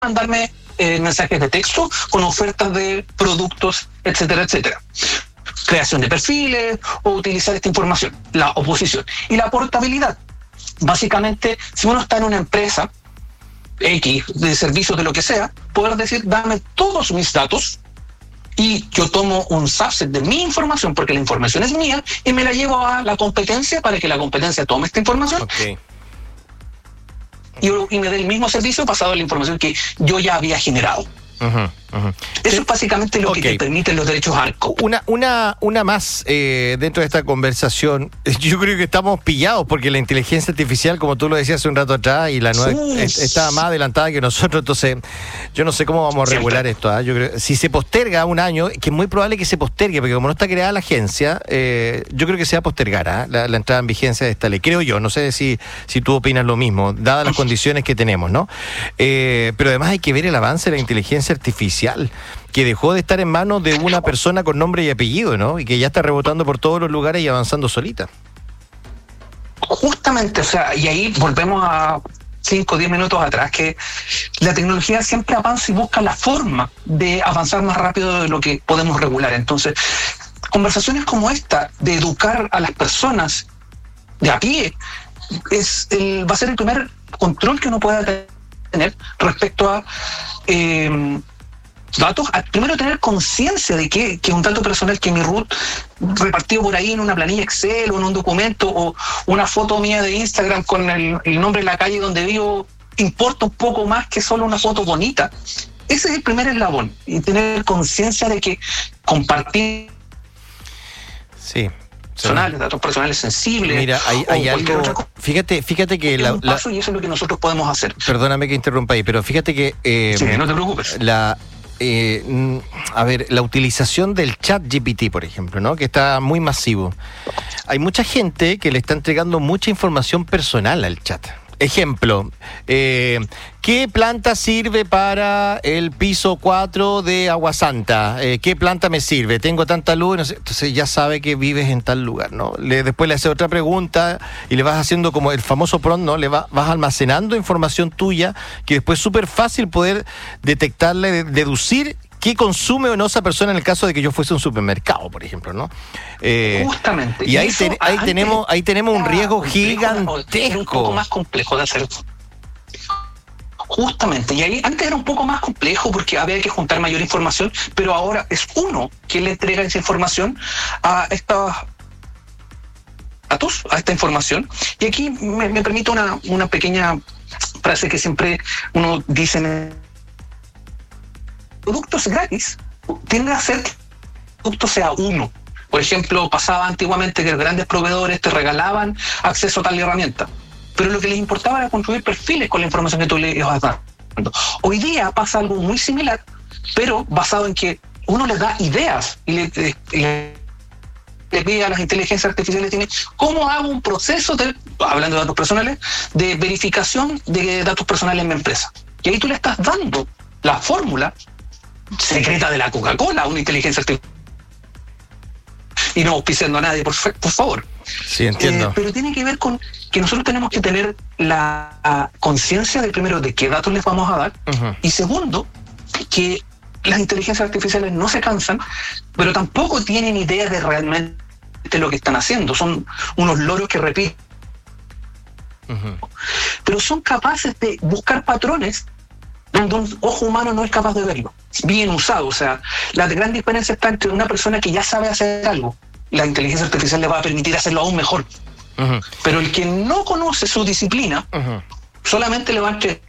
mandarme mensajes de texto con ofertas de productos, etcétera, etcétera. Creación de perfiles o utilizar esta información, la oposición. Y la portabilidad. Básicamente, si uno está en una empresa X de servicios de lo que sea, poder decir, dame todos mis datos y yo tomo un subset de mi información, porque la información es mía, y me la llevo a la competencia para que la competencia tome esta información. Okay. Y me dé el mismo servicio basado en la información que yo ya había generado. Eso es básicamente lo que te permiten los derechos ARCO. Una más dentro de esta conversación. Yo creo que estamos pillados porque la inteligencia artificial, como tú lo decías hace un rato atrás, y la nueva está más adelantada que nosotros. Entonces, yo no sé cómo vamos a regular esto. Yo creo si se posterga un año, que es muy probable que se postergue, porque como no está creada la agencia, yo creo que se va a postergar la entrada en vigencia de esta ley. Creo yo, no sé si tú opinas lo mismo, dadas las condiciones que tenemos, ¿no? Pero además hay que ver el avance de la inteligencia artificial, que dejó de estar en manos de una persona con nombre y apellido, ¿no? Y que ya está rebotando por todos los lugares y avanzando solita. Justamente, o sea, y ahí volvemos a 5 o 10 minutos atrás, que la tecnología siempre avanza y busca la forma de avanzar más rápido de lo que podemos regular. Entonces, conversaciones como esta, de educar a las personas de a pie, va a ser el primer control que uno pueda tener respecto a datos. Primero, tener conciencia de que un dato personal, que mi root repartido por ahí en una planilla Excel o en un documento, o una foto mía de Instagram con el nombre de la calle donde vivo, importa un poco más que solo una foto bonita. Ese es el primer eslabón, y tener conciencia de que compartir datos personales sensibles. Mira, hay algo. Fíjate que es un paso, y eso es lo que nosotros podemos hacer. Perdóname que interrumpa ahí, pero fíjate que sí, no te preocupes. La utilización del chat GPT, por ejemplo, ¿no? Que está muy masivo. Hay mucha gente que le está entregando mucha información personal al chat. Ejemplo, ¿qué planta sirve para el piso 4 de Agua Santa? ¿Qué planta me sirve? Tengo tanta luz, no sé. Entonces ya sabe que vives en tal lugar, ¿no? Después le hace otra pregunta y le vas haciendo como el famoso prompt, ¿no? Vas almacenando información tuya, que después es súper fácil poder detectarle, deducir qué consume o no esa persona, en el caso de que yo fuese a un supermercado, por ejemplo, ¿no? Justamente. Y ahí tenemos un riesgo gigantesco. Era un poco más complejo de hacer. Justamente. Y ahí antes era un poco más complejo porque había que juntar mayor información, pero ahora es uno quien le entrega esa información a esta información. Y aquí me permito una pequeña frase que siempre uno dice en productos gratis, tienden a ser que el producto sea uno. Por ejemplo, pasaba antiguamente que los grandes proveedores te regalaban acceso a tal herramienta, pero lo que les importaba era construir perfiles con la información que tú le ibas dando. Hoy día pasa algo muy similar, pero basado en que uno les da ideas y le pide a las inteligencias artificiales, ¿cómo hago un proceso hablando de datos personales, de verificación de datos personales en mi empresa? Y ahí tú le estás dando la fórmula secreta de la Coca-Cola, una inteligencia artificial. Y no auspiciando a nadie, por favor. Sí, entiendo. Pero tiene que ver con que nosotros tenemos que tener la conciencia de, primero, de qué datos les vamos a dar, y segundo, que las inteligencias artificiales no se cansan, pero tampoco tienen idea de realmente lo que están haciendo. Son unos loros que repiten. Pero son capaces de buscar patrones donde un ojo humano no es capaz de verlo, bien usado. O sea, la gran diferencia está entre una persona que ya sabe hacer algo, la inteligencia artificial le va a permitir hacerlo aún mejor. Pero el que no conoce su disciplina, solamente le va a entregar,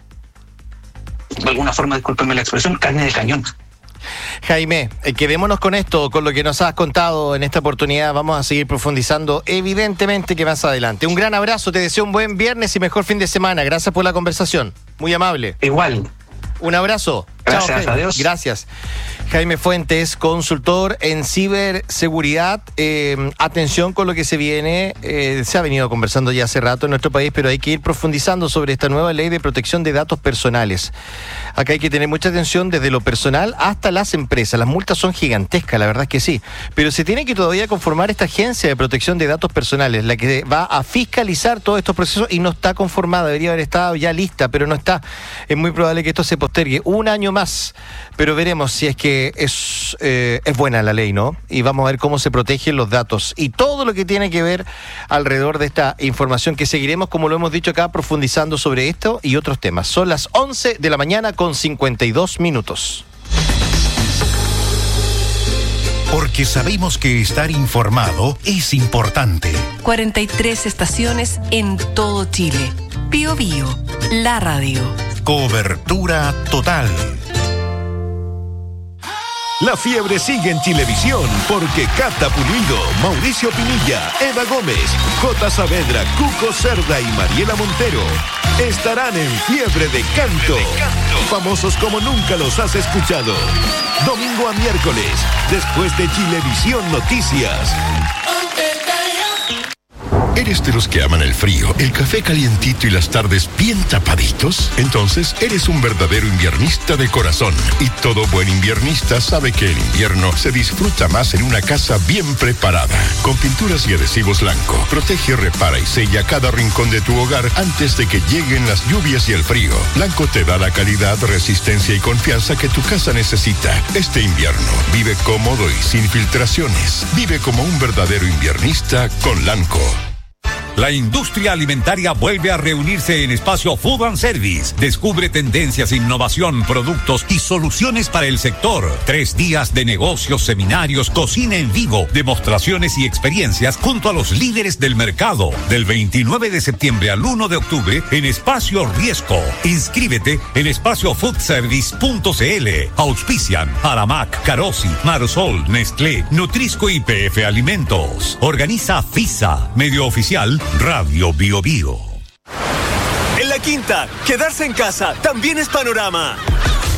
de alguna forma, discúlpenme la expresión, carne de cañón. Jaime, quedémonos con esto, con lo que nos has contado en esta oportunidad. Vamos a seguir profundizando, evidentemente, que más adelante. Un gran abrazo, te deseo un buen viernes y mejor fin de semana. Gracias por la conversación, muy amable. Igual. Un abrazo. Gracias, adiós. Gracias. Jaime Fuentes, consultor en ciberseguridad. Atención con lo que se viene. Se ha venido conversando ya hace rato en nuestro país, pero hay que ir profundizando sobre esta nueva ley de protección de datos personales. Acá hay que tener mucha atención desde lo personal hasta las empresas. Las multas son gigantescas, la verdad es que sí. Pero se tiene que todavía conformar esta agencia de protección de datos personales, la que va a fiscalizar todos estos procesos, y no está conformada. Debería haber estado ya lista, pero no está. Es muy probable que esto se postergue un año más, pero veremos si es que es buena la ley, ¿no? Y vamos a ver cómo se protegen los datos y todo lo que tiene que ver alrededor de esta información, que seguiremos, como lo hemos dicho acá, profundizando sobre esto y otros temas. Son las 11 de la mañana con 52 minutos. Porque sabemos que estar informado es importante. 43 estaciones en todo Chile. Bío Bío, la radio. Cobertura total. La fiebre sigue en Chilevisión porque Cata Pulido, Mauricio Pinilla, Eva Gómez, J. Saavedra, Cuco Cerda y Mariela Montero estarán en Fiebre de Canto. Famosos como nunca los has escuchado. Domingo a miércoles, después de Chilevisión Noticias. ¿Eres de los que aman el frío, el café calientito y las tardes bien tapaditos? Entonces eres un verdadero inviernista de corazón. Y todo buen inviernista sabe que el invierno se disfruta más en una casa bien preparada. Con pinturas y adhesivos Lanco, protege, repara y sella cada rincón de tu hogar antes de que lleguen las lluvias y el frío. Lanco te da la calidad, resistencia y confianza que tu casa necesita. Este invierno, vive cómodo y sin filtraciones. Vive como un verdadero inviernista con Lanco. La industria alimentaria vuelve a reunirse en Espacio Food and Service. Descubre tendencias, innovación, productos y soluciones para el sector. 3 días de negocios, seminarios, cocina en vivo, demostraciones y experiencias junto a los líderes del mercado. Del 29 de septiembre al 1 de octubre en Espacio Riesco. Inscríbete en espaciofoodservice.cl. Auspician Aramac, Carosi, Marsol, Nestlé, Nutrisco y PF Alimentos. Organiza FISA, medio oficial Radio Bío Bío. En La Quinta, quedarse en casa también es panorama.